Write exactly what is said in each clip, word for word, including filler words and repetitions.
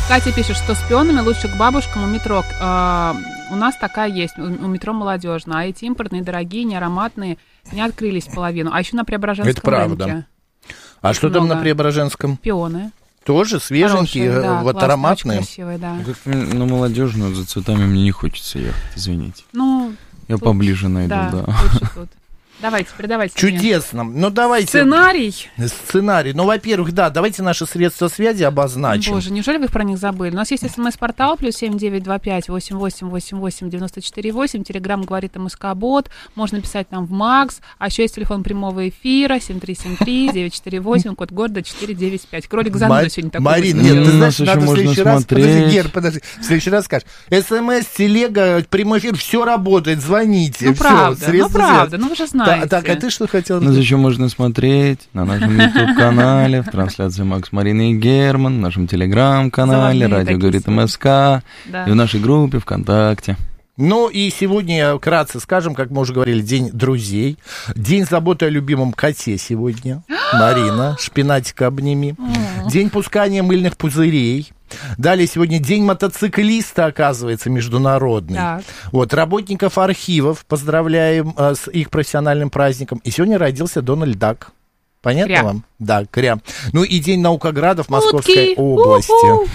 Катя пишет, что с пионами лучше к бабушкам у метро. Э, у нас такая есть, у, у метро молодежная. А эти импортные, дорогие, неароматные не открылись половину. А еще на Преображенском Это правда. рынке. А что много. там на Преображенском? Пионы. Тоже свеженькие, Хорошие, да, вот классные, ароматные. очень красивые, да. На молодежную за цветами мне не хочется ехать, извините. Ну, Я тут, поближе найду, да. да. Лучше тут. Давайте, передавайте. Чудесно. Мне. Ну, давайте. Сценарий. Сценарий. Ну, во-первых, да, давайте наши средства связи обозначим. Боже, неужели вы про них забыли? У нас есть смс-портал, плюс семь девять два пять восемь восемь восемь восемь девяносто четыре восемь. Телеграм говорит МСК-бот. Можно писать нам в Макс. А еще есть телефон прямого эфира семь три семь три девять четыре восемь, код города четыре девять пять. Кролик зануда Ма- сегодня такой. Марин, высадил. нет, ты Ну, знаешь, нас надо еще в следующий можно раз... смотреть. Подожди, Гер, подожди. В следующий раз скажешь. СМС, телега, прямой эфир, все работает, звоните. Ну, всё, правда, ну, средства правда, связи. ну, вы же знаете. Так, а ты что хотел? Нас еще можно смотреть на нашем YouTube-канале, в трансляции Макс, Марина и Герман, в нашем Телеграм-канале, Заводные радио такие говорит слова. МСК, Да. и в нашей группе ВКонтакте. Ну и сегодня, вкратце скажем, как мы уже говорили, День друзей, День заботы о любимом коте сегодня. Марина, шпинатика обними. День пускания мыльных пузырей. Далее сегодня День мотоциклиста, оказывается, международный. Так. Вот, работников архивов поздравляем а, с их профессиональным праздником. И сегодня родился Дональд Дак. Понятно Кря. вам? Да, кря. Ну и День наукоградов Московской Утки. области. У-ху.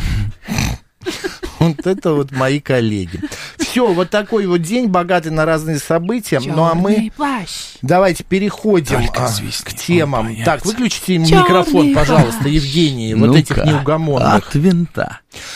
Вот это вот мои коллеги. Все, вот такой вот день, богатый на разные события. Ну а мы Чёрный плащ. давайте переходим Только а, звездный к темам. он Так, боится. выключите им Чёрный микрофон, пожалуйста, плащ. Евгений, вот Ну-ка, этих неугомонных. от винта.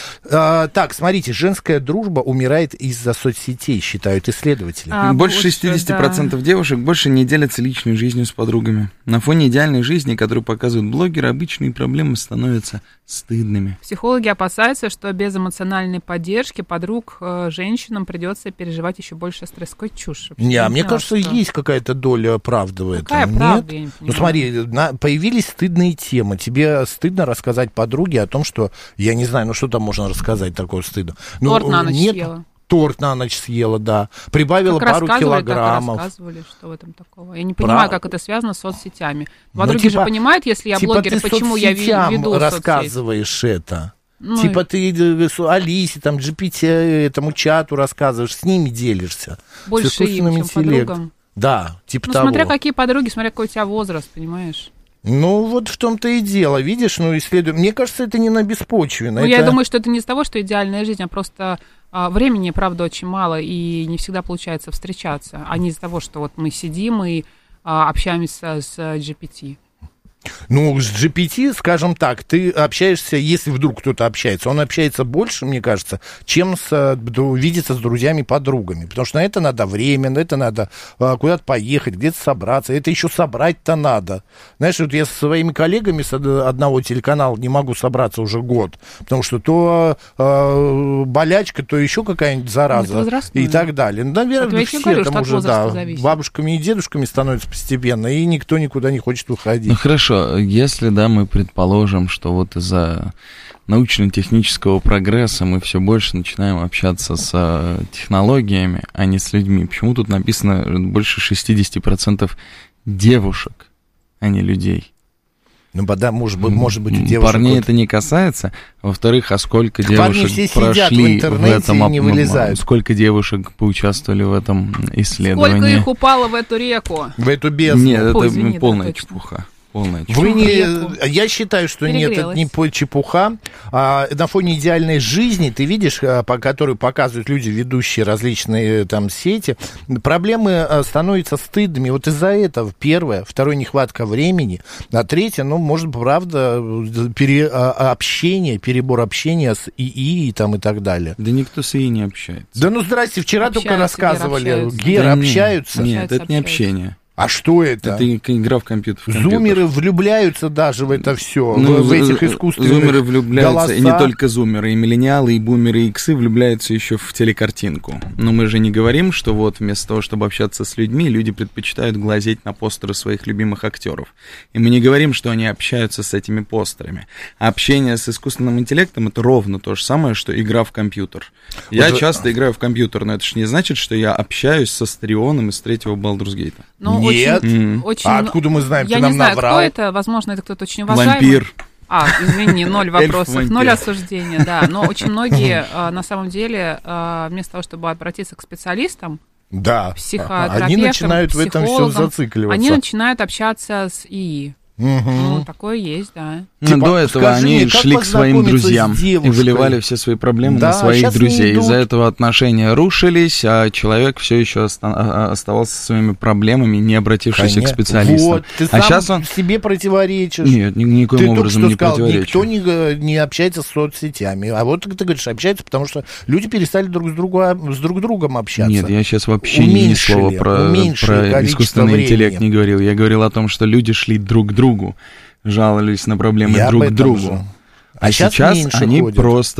А, так, смотрите, женская дружба умирает из-за соцсетей, считают исследователи. А, больше вот шестьдесят процентов да. девушек больше не делятся личной жизнью с подругами. На фоне идеальной жизни, которую показывают блогеры, обычные проблемы становятся стыдными. Психологи опасаются, что без эмоциональной поддержки подруг э, женщинам придется переживать еще больше стресс. Какой чушь. Вообще. Не, а Я мне поняла, кажется, что- есть какая-то доля правды в этом. Какая Нет? правда, я не Ну понимаю. смотри, на- появились стыдные темы. Тебе стыдно рассказать подруге о том, что, я не знаю, ну что там можно рассказать такое стыдно? Ну, Торт на ночь нет, съела. Торт на ночь съела, да. Прибавила Как пару рассказывали, так и килограммов. рассказывали, что в этом такого. Я не понимаю, Прав- как это связано с соцсетями. Ну, Подруги типа- же понимают, если я типа блогер, ты почему я ви- соцсетям веду соцсеть. рассказываешь это. Ну, Типа ты э, с- Алисе, там, джи пи ти, этому чату рассказываешь, с ними делишься. с больше им, искусственным чем интеллектом. подругам. Да, типа Ну, того. смотря какие подруги, смотря какой у тебя возраст, понимаешь? Ну, вот в том-то и дело, видишь, ну, исследуем. Мне кажется, это не на беспочвенно. Ну, это... я думаю, что это не из того, что идеальная жизнь, а просто а, времени, правда, очень мало, и не всегда получается встречаться, а не из-за того, что вот мы сидим и а, общаемся с джи пи ти. Ну, с джи пи ти, скажем так, ты общаешься, если вдруг кто-то общается, он общается больше, мне кажется, чем с, дру- видеться с друзьями-подругами. Потому что на это надо время, на это надо а, куда-то поехать, где-то собраться. Это еще собрать-то надо. Знаешь, вот я со своими коллегами с од- одного телеканала не могу собраться уже год. Потому что то а, болячка, то еще какая-нибудь зараза. Это возрастное. И так далее. Ну, наверное, Вот я тебе все говорю, там что от уже, возраста да, зависит. бабушками и дедушками становятся постепенно, и никто никуда не хочет выходить. Ну хорошо, если, да, мы предположим, что вот из-за научно-технического прогресса мы все больше начинаем общаться с э, технологиями, а не с людьми. Почему тут написано больше шестьдесят процентов девушек, а не людей? Ну, да, может быть, может быть, у девушек... Парней вот- это не касается. Во-вторых, а сколько Парни девушек все сидят в прошли интернете этом, и не об- вылезают. сколько девушек поучаствовали в этом Сколько исследовании? их упало в эту реку? В эту бездну. Нет, это Ой, извини, да, полная точно. чепуха. Полная Вы чепуха. не... Реку. Я считаю, что нет, это Перегрелась. не по- чепуха. А, на фоне идеальной жизни, ты видишь, а, по которой показывают люди, ведущие различные там сети, проблемы а, становятся стыдными. Вот из-за этого первое, второе, нехватка времени, а третье, ну, может, правда, пере, а, общение, перебор общения с ИИ и, там, и так далее. Да никто с ИИ не общается. Да ну, здрасте, вчера только Общаются, Гера, рассказывали. общаются. Гера, Да не, общаются? Нет, Общаются, это не общаются. общение. А что это? Это и- игра в компьютер. в компьютер. Зумеры влюбляются даже в это все, Ну, в, в этих зу- искусственных Зумеры влюбляются, и не голоса. только зумеры, и миллениалы, и бумеры, и иксы влюбляются еще в телекартинку. Но мы же не говорим, что вот вместо того, чтобы общаться с людьми, люди предпочитают глазеть на постеры своих любимых актеров. И мы не говорим, что они общаются с этими постерами. А общение с искусственным интеллектом — это ровно то же самое, что игра в компьютер. Я Вот- часто играю в компьютер, но это же не значит, что я общаюсь со Старионом из третьего Балдурс Гейта. Ну, Нет. очень, М. очень... А откуда мы знаем? Я Ты не нам знаю, наврал. кто это. Возможно, это кто-то очень уважаемый. Вампир. А, извини, ноль вопросов, Эльф ноль осуждения, да. Но очень многие, на самом деле, вместо того, чтобы обратиться к специалистам, Да, психотерапевтам, они начинают в этом все психологам, зацикливаться. они начинают общаться с ИИ. Угу. Ну, такое есть, да. Ну, Типа, до этого скажи они мне, как шли к своим познакомиться друзьям с и девушкой? выливали все свои проблемы Да, на своих щас не друзей. идут. Из-за этого отношения рушились, а человек все еще оста- оставался со своими проблемами, не обратившись к специалистам. Вот, ты а сам сейчас он... себе противоречишь. Нет, ни- никоим Ты только образом что не сказал, противоречу. никто не, не общается с соцсетями. А вот ты говоришь, общаются, потому что люди перестали друг с, другу, с друг другом общаться. Нет, я сейчас вообще ни Уменьшили, слова про, уменьшили про количество искусственный времени. интеллект не говорил. Я говорил о том, что люди шли друг к другу, жаловались на проблемы Я об друг к этом другу. же. А, А щас сейчас меньше они ходят. просто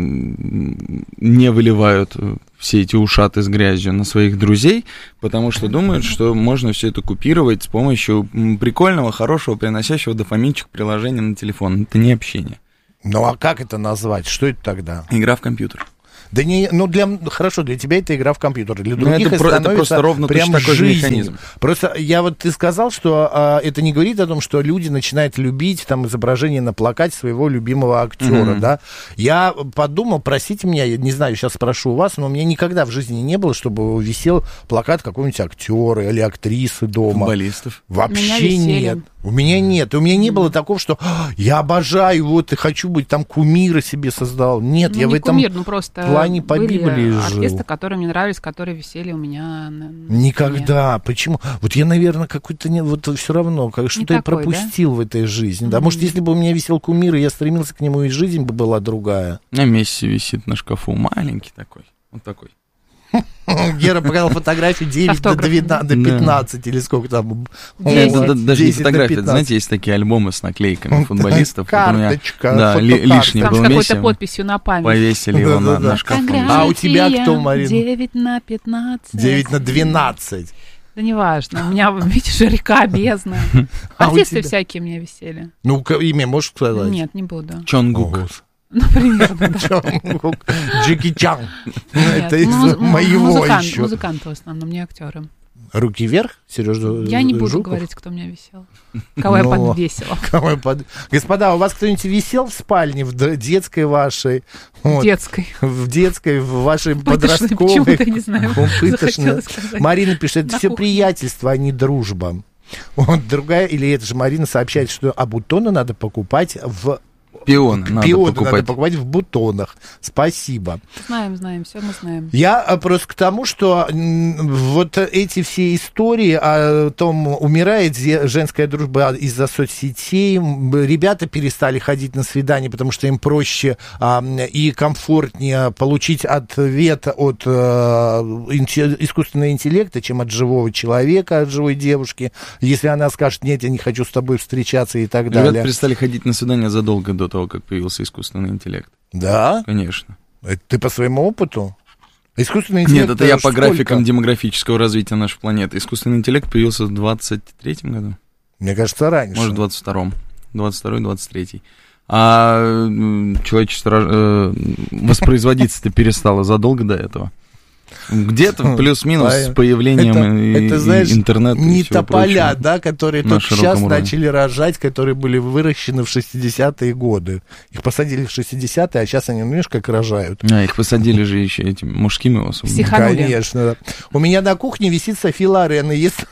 м, не выливают все эти ушаты с грязью на своих друзей, потому что думают, что можно все это купировать с помощью м, прикольного, хорошего, приносящего дофаминчик приложения на телефон. Это не общение. Ну а как это назвать? Что это тогда? Игра в компьютер. Да не, ну для, хорошо, для тебя это игра в компьютер, для Ну, других это это, про- это становится просто ровно прям точно такой же жизнью. механизм. Просто я вот, ты сказал, что а, это не говорит о том, что люди начинают любить там изображение на плакате своего любимого актера, Mm-hmm. да. Я подумал, простите меня, я не знаю, сейчас спрошу у вас, но у меня никогда в жизни не было, чтобы висел плакат какого-нибудь актера или актрисы дома. Футболистов. Вообще висели. нет. У меня нет. У меня не было такого, что «А, я обожаю, вот, и хочу быть там кумира себе создал. Нет, Ну, я не в этом кумир, ну, просто плане по были Библии жил. артисты, которые мне нравились, которые висели у меня на, на Никогда. Почему? Вот я, наверное, какой-то не, вот все равно, как что-то я такой, пропустил да? в этой жизни. Да, Мгм. может, если бы у меня висел кумир, и я стремился к нему, и жизнь бы была другая. А Месси висит на шкафу, маленький такой, вот такой. Гера показал фотографию девять до двенадцати, до пятнадцати, или сколько там. десять. Вот, Да, даже не десять на фотографии, пятнадцать. знаете, есть такие альбомы с наклейками футболистов. Вот у меня, Карточка, да, ли- фотокарточка. лишний Там с был какой-то Месси, подписью на память. повесили его на, Да-да-да. на шкафу. А у тебя кто, Марин? девять на пятнадцать. девять на двенадцать. Да неважно. У меня, видишь, река, бездна. А у Артисты тебя? всякие мне висели. Ну, к- имя можешь сказать? Нет, не буду. Чонгук. Ого. Ну, примерно, да. Чонгук. Джеки Чан. Нет, Это из муз- моего музыкант- еще. Музыканты в основном, не актеры. Руки вверх, Сережа Я не буду Жуков? говорить, кто меня висел. Кого я Ну, подвесила. Кого я под- Господа, у вас кто-нибудь висел в спальне, в д- детской вашей? Вот. Детской. В детской, в вашей Пыточной, подростковой? почему-то, не знаю, О, пыточной. захотелось сказать. Марина пишет, это На все кухне. приятельство, а не дружба. Вот другая, или это же Марина сообщает, что а бутоны надо покупать в... Пионы надо Пионы покупать. надо покупать в бутонах. Спасибо. Знаем, знаем, все мы знаем. Я а, просто к тому, что м, вот эти все истории о том, умирает зе- женская дружба из-за соцсетей, м, ребята перестали ходить на свидания, потому что им проще а, и комфортнее получить ответ от а, инте- искусственного интеллекта, чем от живого человека, от живой девушки, если она скажет, нет, я не хочу с тобой встречаться и так Ребята далее. перестали ходить на свидания задолго до того, как появился искусственный интеллект. Да? Конечно. Это ты по своему опыту? Искусственный интеллект... Нет, это я по сколько? графикам демографического развития нашей планеты. Искусственный интеллект появился в двадцать третьем году. Мне кажется, раньше. Может, в двадцать втором. двадцать второй двадцать третий. А м, человечество э, воспроизводиться-то перестало задолго до этого. Где-то плюс-минус с появлением это, и- это, и знаешь, интернета и не всего тополя, прочего. да, которые на только сейчас широком уровне. начали рожать, которые были выращены в шестидесятые годы. Их посадили в шестидесятые, а сейчас они, ну, видишь, как рожают. А, их посадили же еще этими мужскими особами. Психанули. Конечно. Да. У меня на кухне висит Софи Лорен, и если...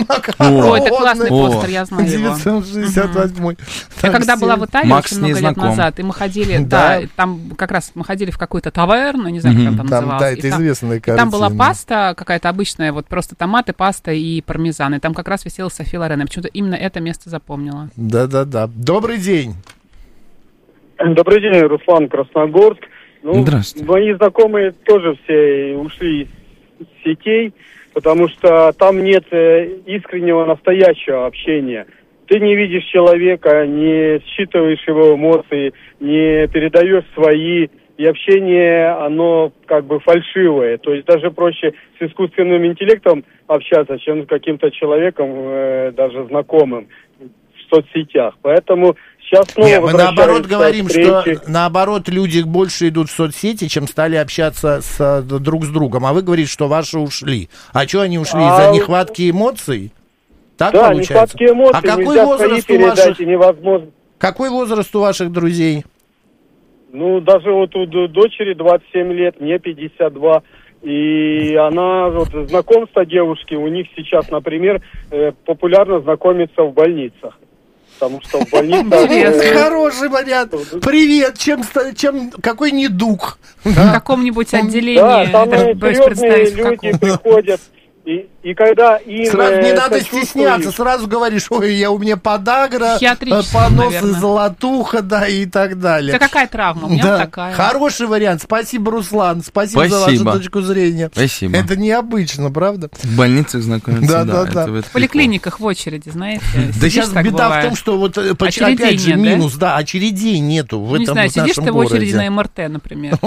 О, это классный О. постер, я знаю его. девятьсот шестьдесят восьмой. Я когда была в Италии Макс очень не много лет знаком. назад, и мы ходили, Да. да, там как раз мы ходили в какую-то таверну, не знаю, Мгм. как там Там, называлось. да, и это там- известная и картина. там была паста какая-то обычная, вот просто томаты, паста и пармезан. И там как раз висела Софи Лорен. Я почему-то именно это место запомнила. Да-да-да. Добрый день. Добрый день, Руслан, Красногорск. Ну, Здравствуйте. мои знакомые тоже все ушли из сетей, потому что там нет э, искреннего, настоящего общения. Ты не видишь человека, не считываешь его эмоции, не передаешь свои, и общение, оно как бы фальшивое. То есть даже проще с искусственным интеллектом общаться, чем с каким-то человеком, э, даже знакомым в соцсетях. Поэтому сейчас снова Нет, мы наоборот возвращаемся говорим, к что встрече. наоборот люди больше идут в соцсети, чем стали общаться с, э, друг с другом. А вы говорите, что ваши ушли. А что они ушли? Из-за А, нехватки эмоций? Так Да, получается? нехватки эмоций, А какой нельзя свои возраст у передать, ваших... и невозможно. Какой возраст у ваших друзей? Ну, даже вот у д- дочери двадцать семь лет, мне пятьдесят два. И она, вот, знакомство девушки, у них сейчас, например, э, популярно знакомиться в больницах. Потому что в больницах... э, Хороший вариант. Привет, чем, ста- чем какой недуг? В каком-нибудь отделении. Да, там даже э, боюсь серьезные представить, в люди каком. приходят. И, и когда им... Сразу не э, надо сочувствуешь- стесняться, сразу говоришь, ой, я у меня подагра, э, Психиатрическая, понос и наверное. золотуха, да, и так далее. Это какая травма? У меня Да, вот такая. хороший вариант. Спасибо, Руслан. Спасибо, за Спасибо. вашу точку зрения. Спасибо. Это необычно, правда? В больницах знакомиться, Да, да. да, это- да. это В прикол. поликлиниках в очереди, знаете. Да Сидишь, сейчас так беда бывает. в том, что вот э, поч- Очередей опять же нет, да? минус, да, очередей нету в Не этом знаю, в сидишь нашем ты в очереди городе. на эм эр тэ, например.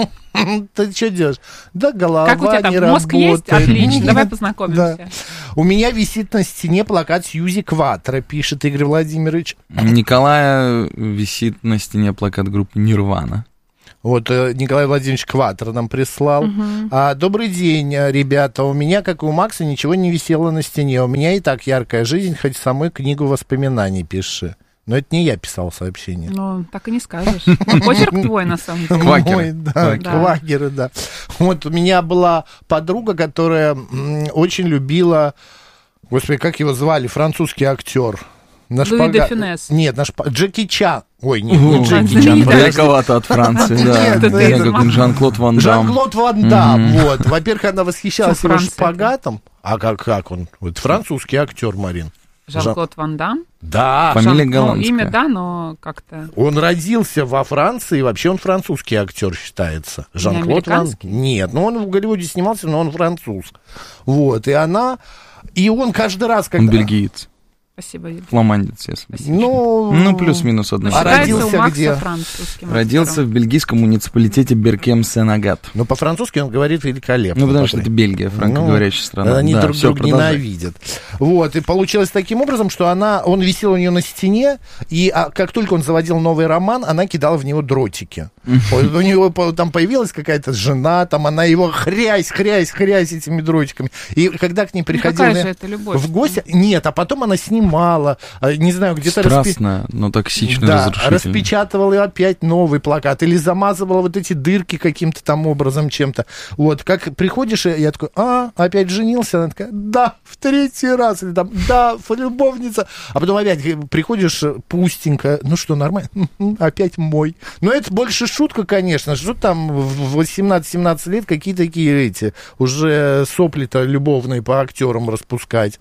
Ты что делаешь? Да, голова Как у тебя там, не мозг есть? работает. Отлично, Нет, давай да. познакомимся. У меня висит на стене плакат Сьюзи Кватро, пишет Игорь Владимирович. У Николая висит на стене плакат группы Нирвана. Вот э, Николай Владимирович Кватро нам прислал. А, добрый день, э, ребята. У меня, как и у Макса, ничего не висело на стене. У меня и так яркая жизнь, хоть самой книгу воспоминаний пиши. Но это не я писал сообщение. Ну, так и не скажешь. Почерк твой, на самом деле. Квакеры. Мой, да, Квакеры. квакеры, да. Вот у меня была подруга, которая м, очень любила, господи, как его звали, французский актер. На Луи шпага- де Фюнес. Нет, на шпа- Джеки Чан. Ой, нет, не Угу. Джеки А, Чан. знаменитый. подожди. Далековато от Франции, да. Нет, Да, это- как он, Жан-Клод Ван Дам. Жан-Клод Ван Дам, Мгм. вот. Во-первых, она восхищалась Что его Франция-то? шпагатом. А как, как он? Вот французский актер, Марин. Жан-Клод Ван Дам. Да. Фамилия Жан- ну, голландская. имя, да, но как-то... Он родился во Франции, вообще он французский актер считается. Жан-Клод Ван... американский? Нет, ну он в Голливуде снимался, но он француз. Вот, и она... И он каждый раз, когда... Он бельгиец. Спасибо, Юлия. Фламандец, если. Ну, Ну, плюс-минус одно. А Считается родился у Макса где? французским Родился актером. в бельгийском муниципалитете Беркем-Сен-Агат. Ну, по-французски он говорит великолепно. Ну, потому что Папа. это Бельгия, франкоговорящая страна. Они Да, друг всё, друга продолжай. ненавидят. Вот, и получилось таким образом, что она, он висел у нее на стене, и а, как только он заводил новый роман, она кидала в него дротики. Вот у него по- там появилась какая-то жена, там она его хрясь, хрясь, хрясь этими дротиками. И когда к ней приходил какая на- же это любовь? в гости, нет, а потом она снимала, а, не знаю, где-то распи- Страстная, но токсично да, разрушительная. распечатывала и опять новый плакат, или замазывала вот эти дырки каким-то там образом, чем-то. Вот, как приходишь, и я такой, а, опять женился? Она такая, да, в третий раз, или там, да, любовница. А потом опять приходишь, пустенько, ну что, нормально? Опять мой. Но это больше шутка, конечно, что там в восемнадцать-семнадцать лет какие такие эти, уже сопли-то любовные по актерам распускать.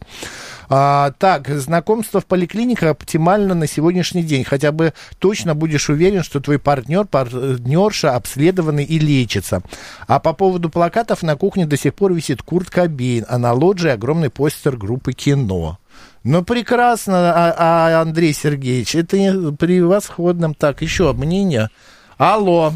А, так, знакомство в поликлиниках оптимально на сегодняшний день. Хотя бы точно будешь уверен, что твой партнер, партнерша обследованы и лечится. А по поводу плакатов на кухне до сих пор висит Курт Кобейн, а на лоджии огромный постер группы «Кино». Ну, прекрасно, а, а, Андрей Сергеевич, это превосходно. Так, еще мнение. Алло.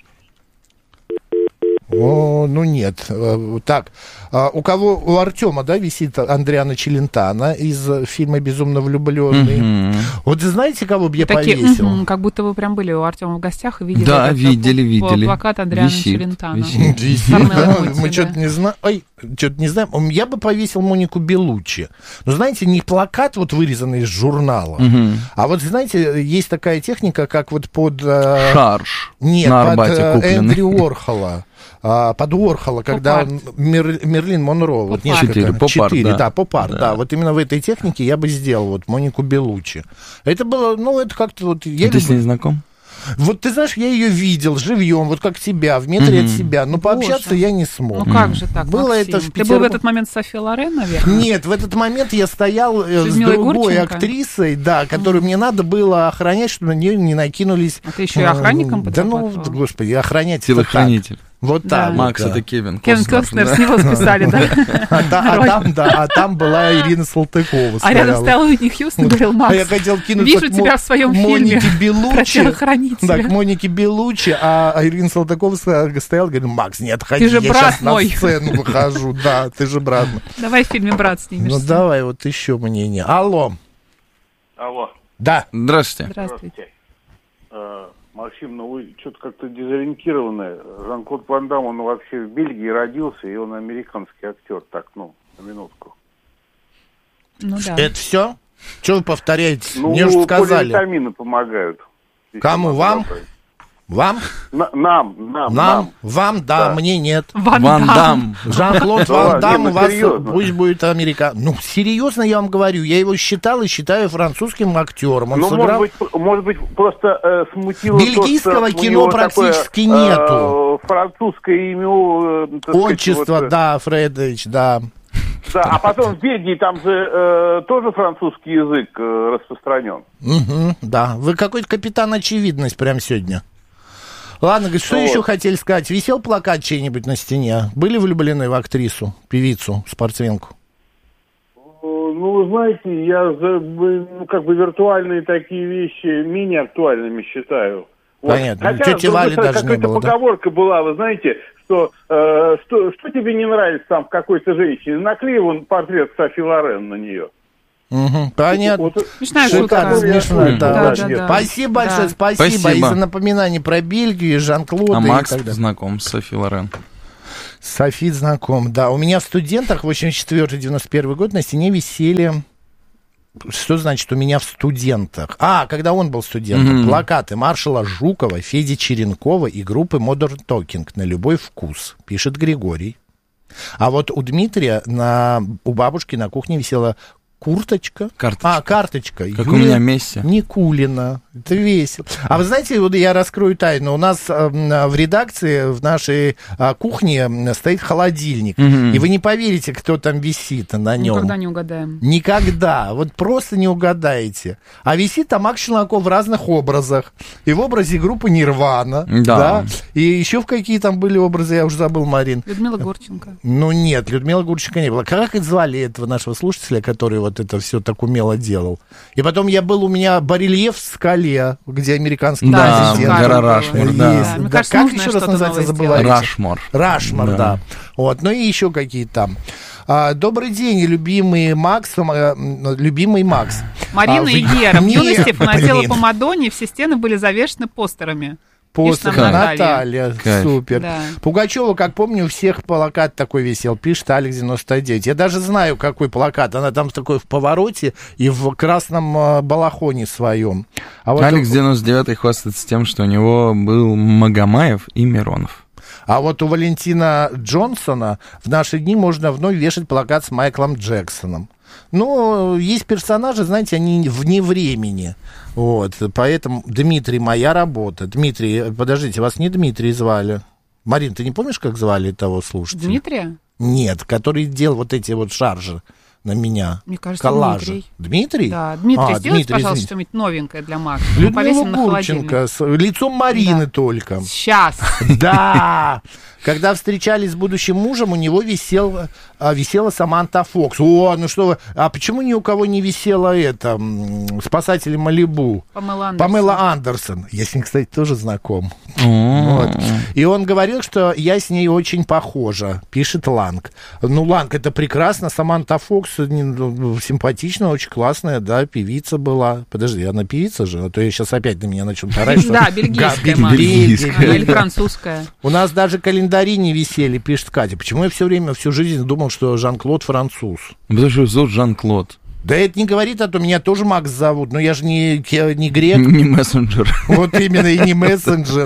О, ну нет. Э, Так, а, у кого? У Артема, да, висит Андриана Челентано из фильма «Безумно влюбленный». Мгм. Вот знаете, кого бы я Такие, повесил? мгм, как будто вы прям были у Артема в гостях и видели Да, этот, видели, э, п- видели. плакат Андриана Висит, Челентано. висит. Висит. Кармелла Мутти, Мы да. что-то не знаем. Ой, что-то не знаем. Я бы повесил Монику Белуччи. Но знаете, не плакат вот вырезанный из журнала, Мгм. а вот знаете, есть такая техника, как вот под... э, Шарж Нет, на под Арбате э, купленный. Эндрю Уорхола. А, под Уорхола, когда он, Мер- Мерлин Монро, вот Поп-арт. несколько, Четыре, поп-арт, четыре, да. да, поп-арт, да. Да. Вот именно в этой технике я бы сделал вот Монику Белуччи. Это было, ну, это как-то вот... Я А ты с люблю- ней знаком? Вот ты знаешь, я ее видел живьем, вот как тебя, в метре Мгм. от себя, но пообщаться Боже. я не смог. Ну как же так, Было Максим? это в Ты был в Петербурге. этот момент с Софией Лорен, наверное? Нет, в этот момент я стоял э, С с Людмилой другой Гурченко? актрисой, да, которую мне надо было охранять, чтобы на нее не накинулись. А ты еще и э, охранником Да ну, подрабатывал? господи, охранять. Телохранитель. Вот Да. так. вот, Макс, да. это Кевин Кевин Костнер, Костнер да. с него списали, да? А, та- а Роль. там, да, а там была Ирина Салтыкова. А рядом стояла. стоял Уитни Хьюстон и говорил: А я Макс, хотел кинуться вижу к тебя Мо- в своем Монике фильме про Белуччи. телохранителя. Да, к Монике Белуччи, а Ирина Салтыкова стояла, говорит, Макс, не отходи, Ты же я брат сейчас мой. на сцену выхожу. Да, ты же брат мой. Давай в фильме «Брат» снимешься. Ну давай вот еще мнение. Алло. Алло, Да. Здравствуйте. Здравствуйте. э, Максим, ну вы что-то как-то дезориентированы. Жан-Клод Ван Дам, он вообще в Бельгии родился, и он американский актер, так, ну, на минутку. Ну да. Это все? Что вы повторяете? Ну, Мне уже сказали. поливитамины помогают. Кому, вам? Вам? На, нам, нам, Нам? нам. Вам, да, Да. мне нет. Ван Дам. Жан-Клод Да Ван ладно, Дам не, у ну вас серьезно. пусть будет американ. Ну, серьезно я вам говорю, я его считал и считаю французским актером. Он Ну, сыграл... может быть, может быть, просто э, смутило Бельгийского то, что у кино него практически такое, нету. Э, французское имя, э, так Отчество, сказать, вот, да, Фредович, да. да. А потом в Бельгии там же э, тоже французский язык э, распространен. Угу, да. Вы какой-то капитан очевидность прям сегодня. Ладно, говорит, что Вот. еще хотели сказать? Висел плакат чей-нибудь на стене? Были влюблены в актрису, певицу, спортсменку? Ну, вы знаете, я за, ну, как бы виртуальные такие вещи менее актуальными считаю. Вот. Понятно. Хотя, Тети с другой Вали стороны, даже не какая-то было, да? поговорка была, вы знаете, что, э, что что тебе не нравится там в какой-то женщине? Наклей вон портрет Софи Лорен на нее. Угу, понятно. Вот, Смешная Шикарно, шутка. смешно, да. Да, очень. да, да. Спасибо большое, Да. спасибо. Спасибо. И за напоминание про Бельгию, Жан-Клода А и Макс так далее. знаком с Софи Лорен. Софи знаком, да. У меня в студентах восемьдесят четвёртый девяносто первый год на стене висели... Что значит у меня в студентах? А, когда он был студентом. Мгм. Плакаты маршала Жукова, Феди Черенкова и группы Modern Talking на любой вкус, пишет Григорий. А вот у Дмитрия на, у бабушки на кухне висела курточка. Карточка. А, карточка. Как у меня Месси. Никулина. Это весело. А вы знаете, вот я раскрою тайну. У нас э, в редакции, в нашей э, кухне стоит холодильник. Мгм. И вы не поверите, кто там висит на нем. Никогда не угадаем. Никогда. Вот просто не угадаете. А висит там Макс Челноков в разных образах. И в образе группы Нирвана. Да. И еще в какие там были образы, я уже забыл, Марин. Людмила Гурченко. Ну нет, Людмила Гурченко не было. Как звали этого нашего слушателя, который вот это все так умело делал? И потом я был, у меня барельеф в скале, где американский Да, президент. гора было. Рашмор, Есть. да. Да, мне Да, кажется, как нужно еще раз что-то называется, новое забываете? Рашмор. Рашмор, да. Да. Вот, ну и еще какие там. А, добрый день, любимый Макс, а, любимый Макс. Марина А, и вы- Гера. В Нет, юности фанатела блин. по Мадонне, все стены были завешены постерами. Постер. Пишет нам Наталья, Наталья. Кайф. супер. Да. Пугачева, как помню, у всех плакат такой висел, пишет Алекс девяносто девять. Я даже знаю, какой плакат. Она там такой в повороте и в красном э, балахоне своем. А вот, Алекс девяносто девятый хвастается тем, что у него был Магомаев и Миронов. а вот у Валентина Джонсона в наши дни можно вновь вешать плакат с Майклом Джексоном. Ну, есть персонажи, знаете, они вне времени. Вот, поэтому Дмитрий, моя работа. Дмитрий, подождите, вас не Дмитрий звали? Марин, ты не помнишь, как звали того слушателя? Дмитрия? Нет, который делал вот эти вот шаржи на меня. Мне кажется, коллажи. Дмитрий. Дмитрий? Да, Дмитрий, А, сделайте, Дмитрий, пожалуйста, извините. что-нибудь новенькое для Макса. Мы Людмила повесим на холодильник. Гурченко с лицом Марины Да. только. Сейчас. Да. Когда встречались с будущим мужем, у него висел, а, висела Саманта Фокс. О, ну что вы, а почему ни у кого не висела это, м, спасатели Малибу? Памела Андерсон. Памела Андерсон. Я с ней, кстати, тоже знаком. Вот. Вот. И он говорил, что я с ней очень похожа, пишет Ланг. Ну, Ланг, это прекрасно. Саманта Фокс не, ну, симпатичная, очень классная, да, певица была. Подожди, она певица же? А то я сейчас опять на меня начну тарать. Да, бельгийская, Га- Макс. бельгийская, Она или да. французская. У нас даже календари не висели, пишет Катя. Почему я все время, всю жизнь думал, что Жан-Клод француз? Потому что его зовут Жан-Клод. Да это не говорит, а то меня тоже Макс зовут, но я же не, ке- не грек. Не мессенджер. Вот именно, и не мессенджер.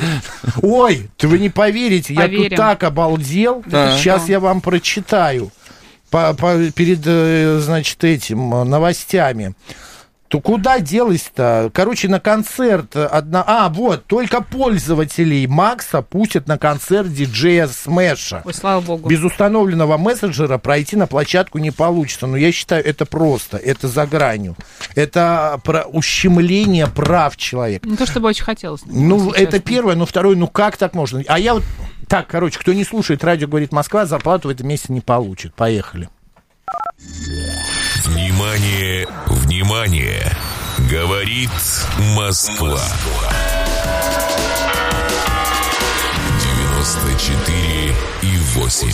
Ой, ты вы не поверите, я Поверим. тут так обалдел. Да. Сейчас я вам прочитаю. По, по- перед, э, значит, этим э, новостями. То куда делась-то? Короче, на концерт одна... А, вот, только пользователей Макса пустят на концерт диджея Смэша. Ой, слава богу. Без установленного мессенджера пройти на площадку не получится. Но я считаю, это просто, это за гранью. Это про ущемление прав человека. Не то чтобы очень хотелось. Ну, если это честно. первое, но второе, ну как так можно? А я вот... Так, короче, кто не слушает радио «Говорит Москва», зарплату в этом месяце не получит. Поехали. Внимание, внимание! Говорит Москва. девяносто четыре и восемь.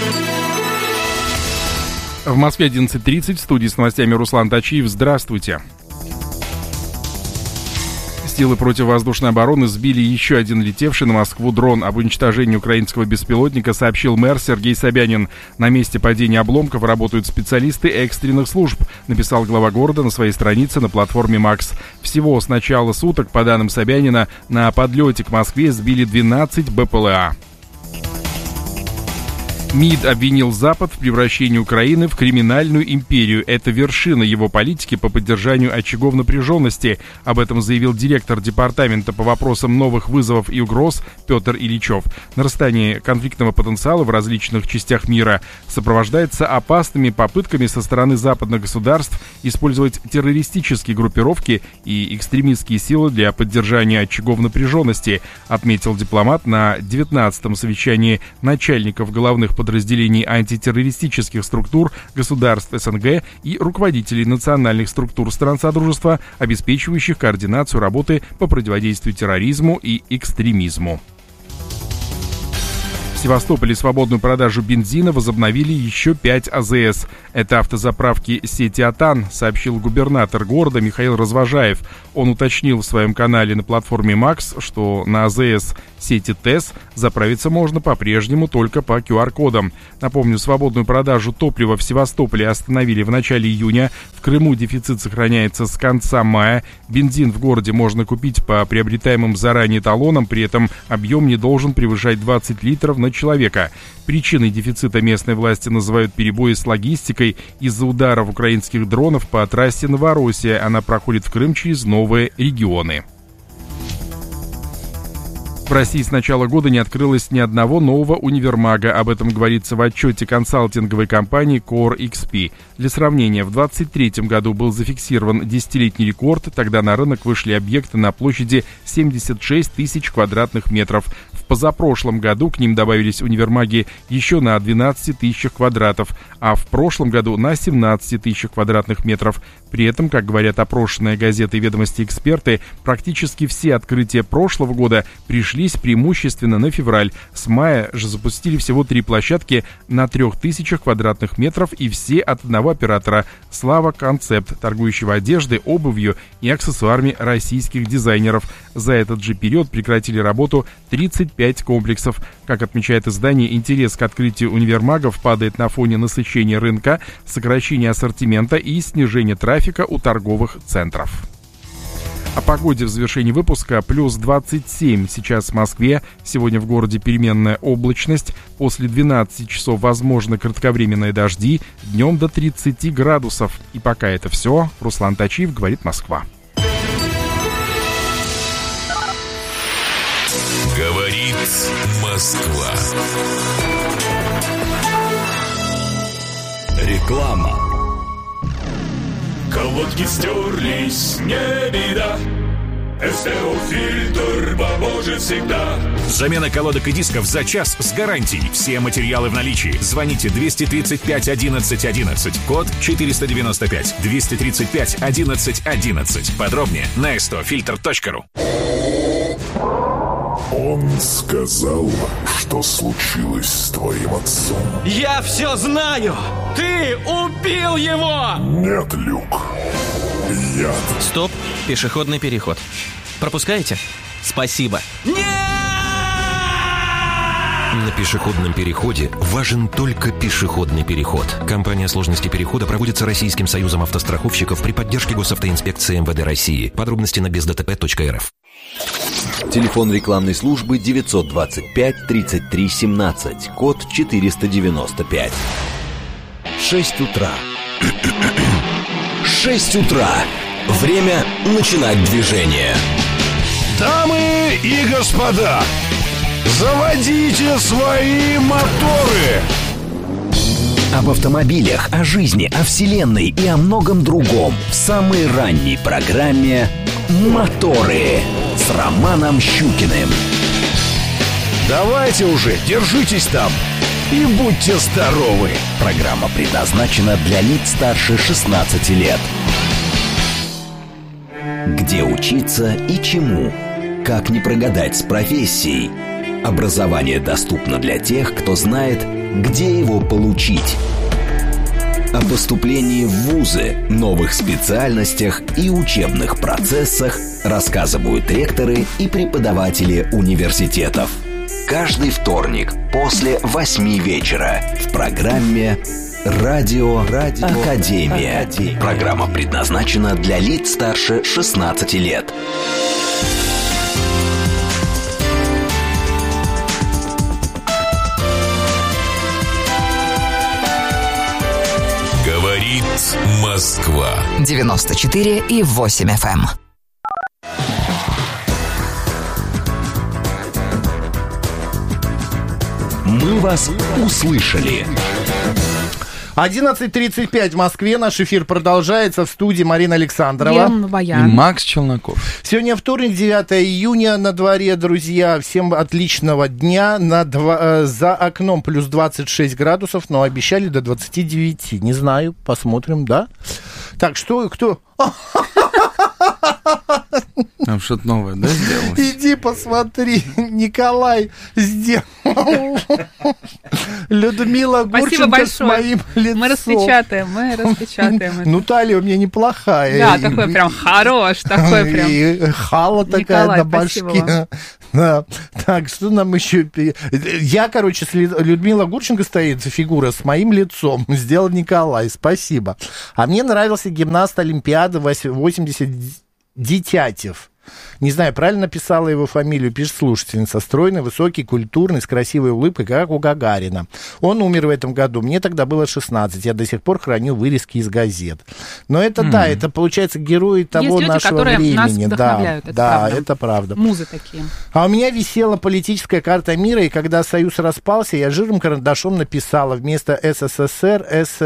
В Москве одиннадцать тридцать, в студии с новостями Руслан Тачиев. Здравствуйте. Силы противовоздушной обороны сбили еще один летевший на Москву дрон. Об уничтожении украинского беспилотника сообщил мэр Сергей Собянин. На месте падения обломков работают специалисты экстренных служб, написал глава города на своей странице на платформе Макс. Всего с начала суток, по данным Собянина, на подлете к Москве сбили двенадцать БПЛА. МИД обвинил Запад в превращении Украины в криминальную империю. Это вершина его политики по поддержанию очагов напряженности. Об этом заявил директор департамента по вопросам новых вызовов и угроз Петр Ильичев. Нарастание конфликтного потенциала в различных частях мира сопровождается опасными попытками со стороны западных государств использовать террористические группировки и экстремистские силы для поддержания очагов напряженности, отметил дипломат на девятнадцатом совещании начальников головных подразделений антитеррористических структур государств СНГ и руководителей национальных структур стран Содружества, обеспечивающих координацию работы по противодействию терроризму и экстремизму. В Севастополе свободную продажу бензина возобновили еще пять АЗС. Это автозаправки сети «Атан», сообщил губернатор города Михаил Развожаев. Он уточнил в своем канале на платформе Макс, что на АЗС сети ТЭС заправиться можно по-прежнему только по ку ар кодам. Напомню, свободную продажу топлива в Севастополе остановили в начале июня. В Крыму дефицит сохраняется с конца мая. Бензин в городе можно купить по приобретаемым заранее талонам, при этом объем не должен превышать двадцать литров на человека. Причиной дефицита местные власти называют перебои с логистикой из-за ударов украинских дронов по трассе Новороссия. Она проходит в Крым через новые регионы. В России с начала года не открылось ни одного нового универмага. Об этом говорится в отчете консалтинговой компании Core икс пи. Для сравнения, в двадцать третьем году был зафиксирован десятилетний рекорд. Тогда на рынок вышли объекты на площади семьдесят шесть тысяч квадратных метров. В позапрошлом году к ним добавились универмаги еще на двенадцати тысячах квадратов, а в прошлом году на семнадцати тысячах квадратных метров. При этом, как говорят опрошенные газетой «Ведомости» эксперты, практически все открытия прошлого года пришлись преимущественно на февраль. С мая же запустили всего три площадки на трех тысячах квадратных метров, и все от одного оператора — Слава Концепт, торгующего одеждой, обувью и аксессуарами российских дизайнеров. За этот же период прекратили работу тридцать пять комплексов. Как отмечает издание, интерес к открытию универмагов падает на фоне насыщения рынка, сокращения ассортимента и снижения трафика у торговых центров. О погоде в завершении выпуска. Плюс двадцать семь сейчас в Москве. Сегодня в городе переменная облачность. После двенадцати часов возможны кратковременные дожди. Днем до тридцати градусов. И пока это все. Руслан Тачиев, говорит Москва. Говорит Москва. Реклама. Колодки стерлись, не беда. СТО-фильтр поможет всегда. Замена колодок и дисков за час с гарантией. Все материалы в наличии. Звоните двести тридцать пять одиннадцать одиннадцать. Код четыреста девяносто пять. двести тридцать пять одиннадцать одиннадцать. Подробнее на эс тэ о фильтр точка ру. Он сказал, что случилось с твоим отцом. Я все знаю! Ты убил его! Нет, Люк. Яд. Стоп, пешеходный переход. Пропускаете? Спасибо. Нет! На пешеходном переходе важен только пешеходный переход. Компания сложности перехода проводится Российским союзом автостраховщиков при поддержке госавтоинспекции эм вэ дэ России. Подробности на без дэ тэ пэ точка эр эф. Телефон рекламной службы девятьсот двадцать пять тридцать три семнадцать, код четыреста девяносто пять. Шесть утра. Шесть утра. Время начинать движение. Дамы и господа, заводите свои моторы. Об автомобилях, о жизни, о вселенной и о многом другом в самой ранней программе «Моторы» с Романом Щукиным. Давайте уже, держитесь там и будьте здоровы. Программа предназначена для лиц старше шестнадцати лет. Где учиться и чему? Как не прогадать с профессией? Образование доступно для тех, кто знает, где его получить. О поступлении в вузы, новых специальностях и учебных процессах рассказывают ректоры и преподаватели университетов. Каждый вторник после восьми вечера в программе «Радио, Радио Академия». Академия. Программа предназначена для лиц старше шестнадцати лет. Говорит Москва. девяносто четыре и восемь эф эм. Мы вас услышали. одиннадцать тридцать пять в Москве. Наш эфир продолжается. В студии Марина Александрова и Макс Челноков. Сегодня вторник, девятое июня на дворе, друзья. Всем отличного дня. На два, э, за окном плюс двадцать шесть градусов, но обещали до двадцати девяти. Не знаю, посмотрим, да? Так, что, кто... Там что-то новое, да, сделалось? Иди посмотри, Николай сделал. Людмила Гурченко с моим лицом. Мы распечатаем, мы распечатаем. Ну, талия у меня неплохая. Да, такой прям хорош, такой прям. И хала такая на башке. Да. Так, что нам еще... Я, короче, Людмила Гурченко стоит, фигура с моим лицом. Сделал Николай, спасибо. А мне нравился гимнаст Олимпиады восемьдесят Дитятев. Не знаю, правильно написала его фамилию, пишет слушательница. Стройный, высокий, культурный, с красивой улыбкой, как у Гагарина. Он умер в этом году. Мне тогда было шестнадцать. Я до сих пор храню вырезки из газет. Но это, mm. да, это, получается, герои того люди, нашего времени. Нас вдохновляют, да, это да, правда. это правда. Музы такие. А у меня висела политическая карта мира, и когда Союз распался, я жирным карандашом написала вместо СССР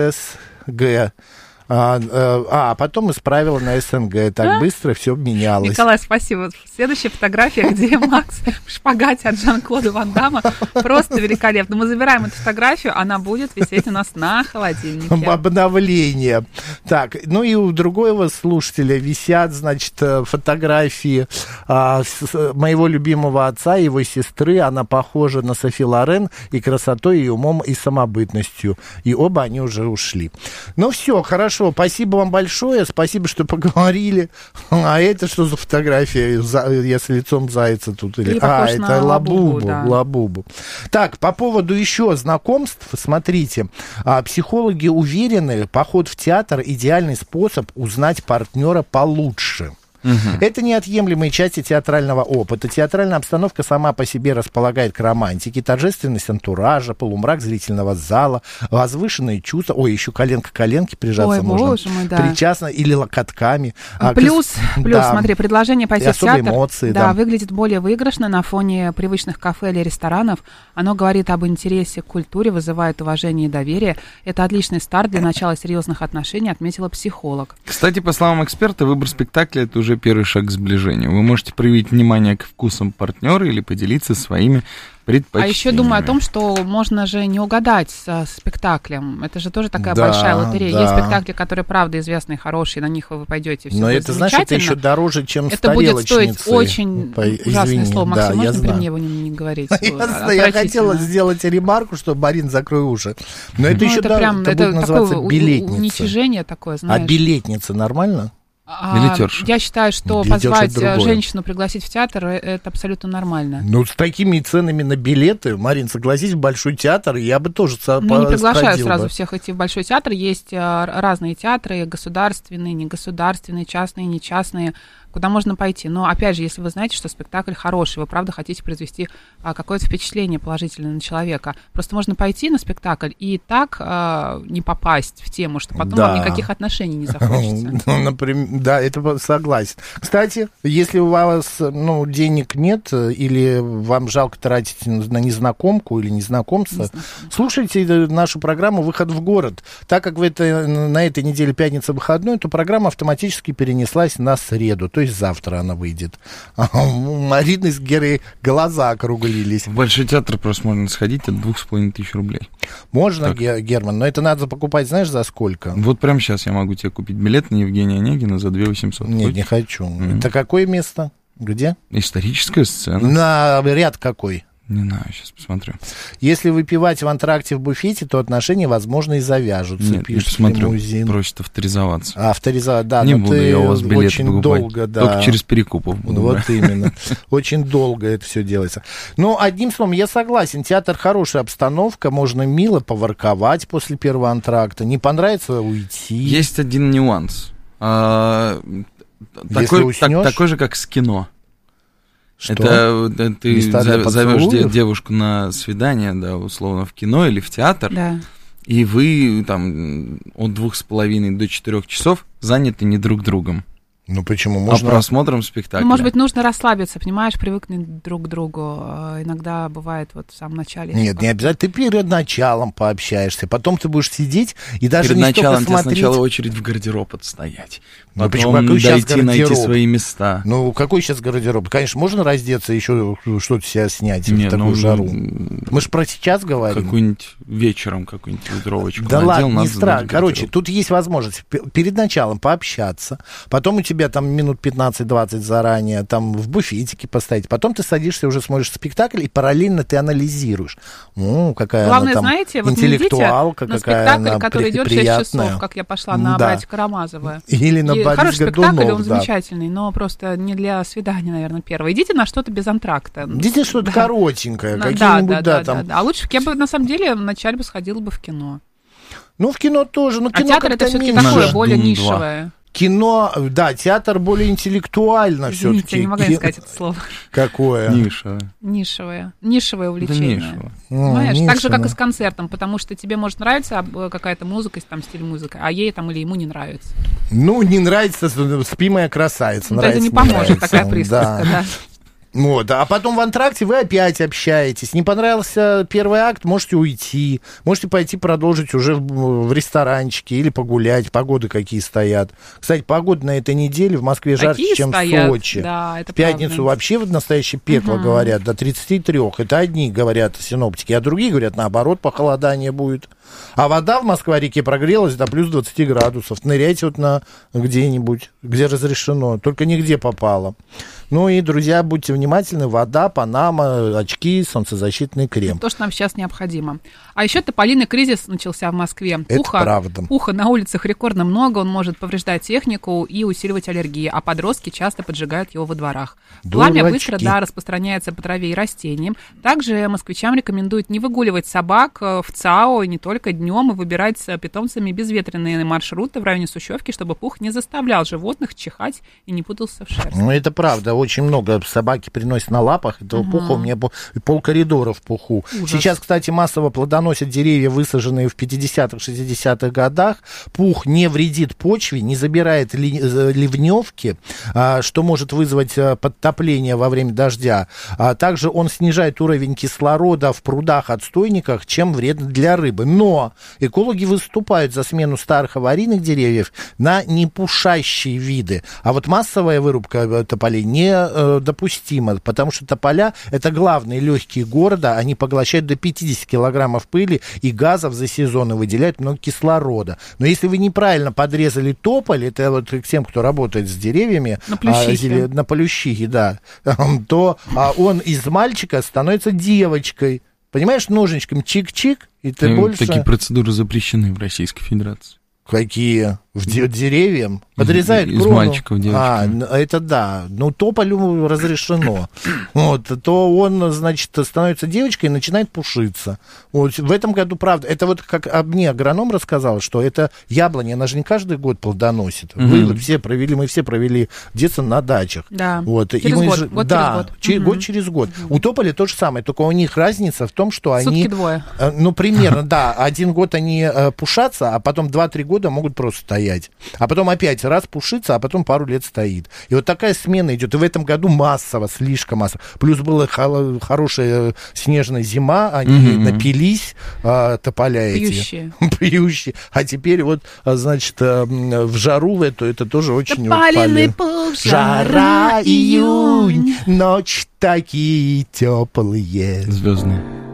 ССГ. А, а, а потом исправила на СНГ. Так а? быстро все менялось. Николай, спасибо. Следующая фотография, где Макс в шпагате от Жан-Клода Ван Дамма. Просто великолепно. Мы забираем эту фотографию, она будет висеть у нас на холодильнике. Обновление. Так, ну и у другого слушателя висят, значит, фотографии а, с, моего любимого отца и его сестры. Она похожа на Софи Лорен и красотой, и умом, и самобытностью. И оба они уже ушли. Ну все, хорошо. Спасибо вам большое, спасибо, что поговорили. А это что за фотография? Я с лицом зайца тут. Или... А, это Лабубу. Лабубу, да. Лабубу. Так, по поводу еще знакомств, смотрите. Психологи уверены, поход в театр – идеальный способ узнать партнера получше. Угу. Это неотъемлемые части театрального опыта. Театральная обстановка сама по себе располагает к романтике. Торжественность антуража, полумрак зрительного зала, возвышенные чувства. Ой, еще коленка к коленке прижаться Ой, можно. Боже мой, да. Причастно или локотками. Плюс, а, плюс да. смотри, предложение пойти в театр эмоции, да, да. выглядит более выигрышно на фоне привычных кафе или ресторанов. Оно говорит об интересе к культуре, вызывает уважение и доверие. Это отличный старт для начала серьезных отношений, отметила психолог. Кстати, по словам эксперта, выбор спектакля – это уже первый шаг к сближению. Вы можете проявить внимание к вкусам партнера или поделиться своими предпочтениями. А еще думаю о том, что можно же не угадать со спектаклем. Это же тоже такая да, большая лотерея. Да. Есть спектакли, которые, правда, известные, хорошие, на них вы пойдете, все Но будет это, знаешь, это еще дороже, чем с это будет стоить тарелочницей. очень По... ужасное Извини, слово. Максим, да, можно я при знаю. мне его не, не говорить? Я, я хотела сделать ремарку, что, Марин, закрой уши. Но это ну, еще это да, прям, это это будет называться такое билетница. Уничижение такое, знаешь. А билетница нормально? А, я считаю, что Билетёж позвать другое. женщину, пригласить в театр, это абсолютно нормально. Ну, с такими ценами на билеты, Марин, согласись, в Большой театр, я бы тоже сходил. Ну, не приглашаю сразу бы. всех идти в Большой театр. Есть разные театры, государственные, негосударственные, частные, нечастные, куда можно пойти. Но, опять же, если вы знаете, что спектакль хороший, вы, правда, хотите произвести а, какое-то впечатление положительное на человека, просто можно пойти на спектакль и так а, не попасть в тему, что потом да. вам никаких отношений не захочется. Ну, например, да, это согласен. Кстати, если у вас ну, денег нет или вам жалко тратить на незнакомку или незнакомца, слушайте нашу программу «Выход в город». Так как в это, на этой неделе пятница выходной, то программа автоматически перенеслась на среду. То есть завтра она выйдет. А у Марины с Герой глаза округлились. В Большой театр просто можно сходить от двух с половиной тысяч рублей. Можно, Ге- Герман, но это надо покупать, знаешь, за сколько? Вот прямо сейчас я могу тебе купить билет на Евгения Онегина за две тысячи восемьсот. Нет, Хочешь? не хочу. Mm-hmm. Это какое место? Где? Историческая сцена. На ряд какой? Не знаю, сейчас посмотрю. Если выпивать в антракте в буфете, то отношения, возможно, и завяжутся. Нет, не посмотрю, лимузин. Просит авторизоваться. А, авторизовать, да. Не но буду ты я у вас билеты очень покупать. долго, да. Только через Перекупов буду Вот брать. именно. Очень долго это все делается. Ну, одним словом, я согласен. Театр хорошая обстановка, можно мило поворковать после первого антракта. Не понравится — уйти. Есть один нюанс. А, такой, так, такой же, как с кино. Что? Это, это ты за, зовешь де, девушку на свидание, да, условно, в кино или в театр, да. И вы там от двух с половиной до четырех часов заняты не друг другом. Ну почему? Можно... А просмотром спектакля. Ну, может быть, нужно расслабиться, понимаешь, привыкнуть друг к другу. Иногда бывает вот в самом начале. Нет, не обязательно. Ты перед началом пообщаешься, потом ты будешь сидеть и даже перед не началом столько смотреть... тебе сначала очередь в гардероб отстоять. Ну, потом почему? дойти, найти свои места. Ну, какой сейчас гардероб? Конечно, можно раздеться, еще что-то себя снять Не, в такую ну, жару. Мы же про сейчас говорим. Какую-нибудь вечером какую-нибудь ветровочку да надел. ладно, не страшно. Короче, тут есть возможность перед началом пообщаться, потом у тебя там минут пятнадцать-двадцать заранее там в буфетике поставить, потом ты садишься, уже смотришь спектакль, и параллельно ты анализируешь. Ну, какая Главное, она там знаете, вот интеллектуалка, на какая спектакль, она который при- идет приятная. шесть часов, как я пошла на Да. «Братья Карамазовы». Или на И Борис хороший Годунов, спектакль, он да. замечательный, но просто не для свидания, наверное, первое. Идите на что-то без антракта. Идите что-то Да. коротенькое, Да, какие-нибудь, да, да, да, там. да, да. А лучше я бы, на самом деле, вначале бы сходила бы в кино. Ну, в кино тоже. Ну, А кино театр это как-то все-таки меньше. такое, более Дум два. нишевое. Кино, да, театр более интеллектуально Извините, все-таки. я не могла не сказать это слово. Какое? Ниша. Нишевое. Нишевое увлечение. нишево. Понимаешь? Ну, Так же, как нишево. и с концертом, потому что тебе может нравиться а, какая-то музыка, там, стиль музыки, а ей там или ему не нравится. Ну, не нравится, спи, моя красавица. Ну, Нравится, это не поможет, нравится. такая присказка, да. Вот, а потом в антракте вы опять общаетесь. Не понравился первый акт, можете уйти. Можете пойти продолжить уже в, в ресторанчике или погулять. Погоды какие стоят. Кстати, погода на этой неделе в Москве жарче, Какие чем стоят? в Сочи. Да, это в пятницу правда. вообще в настоящее пекло, Угу. говорят, до тридцати трёх. Это одни говорят синоптики, а другие говорят, наоборот, похолодание будет. А вода в Москва-реке прогрелась до плюс двадцати градусов. Ныряйте вот на где-нибудь, где разрешено. Только нигде попало. Ну и, друзья, будьте внимательны. Вода, Панама, очки, солнцезащитный крем. То, что нам сейчас необходимо. А еще тополиный кризис начался в Москве. Это Пуха, правда. Пуха на улицах рекордно много, он может повреждать технику и усиливать аллергии, а подростки часто поджигают его во дворах. Дурачки. Пламя быстро, да, распространяется по траве и растениям. Также москвичам рекомендуют не выгуливать собак в ЦАО не только днем и выбирать с питомцами безветренные маршруты в районе Сущевки, чтобы пух не заставлял животных чихать и не путался в шерсть. Ну, это правда. Очень много собаки приносят на лапах этого Ага. пуха. У меня пол- полкоридора в пуху. Ужас. Сейчас, кстати, массово плодоносят деревья, высаженные в пятидесятых-шестидесятых годах. Пух не вредит почве, не забирает ли- э, ливневки, а, что может вызвать а, подтопление во время дождя. А также он снижает уровень кислорода в прудах-отстойниках, чем вредно для рыбы. Но экологи выступают за смену старых аварийных деревьев на непушащие виды. А вот массовая вырубка э, тополей недопустима, потому что тополя — это главные легкие города, они поглощают до пятидесяти килограммов пыли и газов за сезон и выделяют много кислорода. Но если вы неправильно подрезали тополь, это вот к тем, кто работает с деревьями, На Плющихе. а, на Плющихе, да, то а, он из мальчика становится девочкой. Понимаешь, ножничком чик-чик, и ты И больше... Такие процедуры запрещены в Российской Федерации. Какие? В де- деревьям? Подрезают Из крону. мальчиков девочкам. А, н- это да. Ну, тополю разрешено. Вот, то он, значит, становится девочкой и начинает пушиться. Вот, в этом году, правда, это вот как а, мне агроном рассказал, что это яблоня, она же не каждый год плодоносит. Мгм. Вы вот все провели, мы все провели детство на дачах. Да. Вот, Через мы год, же- год да, через год. че- Мгм. год через год. У тополя то же самое, только у них разница в том, что Сутки они... двое. Э, Ну, примерно, да. Один год они э, пушатся, а потом два-три года могут просто стоять. А потом опять раз пушится, а потом пару лет стоит. И вот такая смена идет. И в этом году массово, слишком массово. Плюс была хо- хорошая снежная зима, они Мгм. напились, э, тополя эти. Пьющие. Пьющие. А теперь вот, а, значит, э, м, в жару в эту, это тоже очень... вот Тополиный полезно. пух, Жара, жара, июнь, июнь. ночь такие теплые. Звездные.